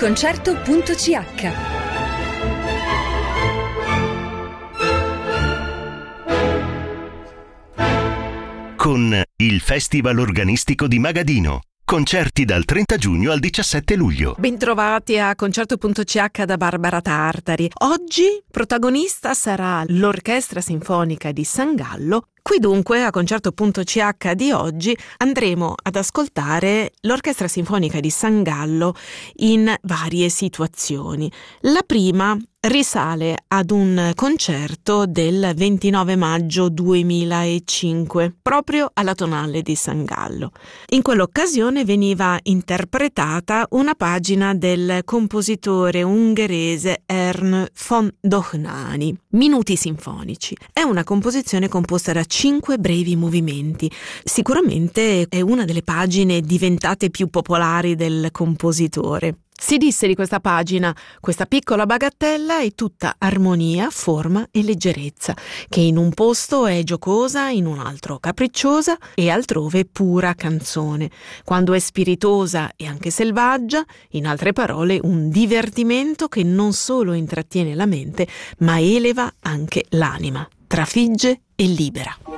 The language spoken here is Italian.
Concerto.ch. Con il Festival Organistico di Magadino. Concerti dal 30 giugno al 17 luglio. Bentrovati a Concerto.ch da Barbara Tartari. Oggi protagonista sarà l'Orchestra Sinfonica di San Gallo. Qui dunque a Concerto.ch di oggi andremo ad ascoltare l'Orchestra Sinfonica di San Gallo in varie situazioni. La prima risale ad un concerto del 29 maggio 2005, proprio alla Tonale di San Gallo. In quell'occasione veniva interpretata una pagina del compositore ungherese Ernő von Dohnányi, Minuti sinfonici. È una composizione composta da 5 brevi movimenti. Sicuramente è una delle pagine diventate più popolari del compositore. Si disse di questa pagina: questa piccola bagattella è tutta armonia, forma e leggerezza, che in un posto è giocosa, in un altro capricciosa e altrove pura canzone. Quando è spiritosa e anche selvaggia, in altre parole un divertimento che non solo intrattiene la mente, ma eleva anche l'anima, trafigge e libera.